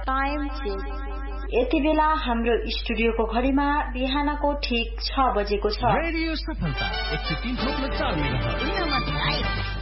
Time check. यति बेला हाम्रो स्टुडियोको घडीमा बिहानको ठीक 6 बजेको छ। रेडियो सफलता 103.4 मेगाहर्ज।